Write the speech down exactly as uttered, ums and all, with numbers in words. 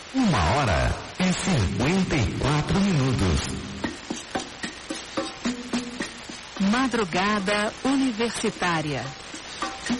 Uma hora e cinquenta e quatro minutos. Madrugada Universitária.